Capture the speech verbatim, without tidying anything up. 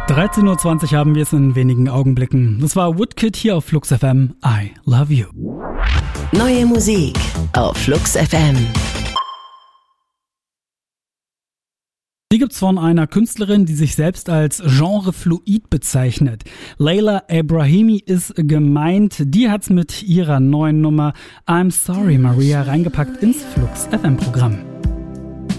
dreizehn Uhr zwanzig haben wir es in wenigen Augenblicken. Das war Woodkid hier auf Flux F M. I love you. Neue Musik auf Flux F M. Die gibt's von einer Künstlerin, die sich selbst als genrefluid bezeichnet. Layla Abrahimi ist gemeint. Die hat's mit ihrer neuen Nummer I'm Sorry Maria reingepackt ins Flux F M Programm.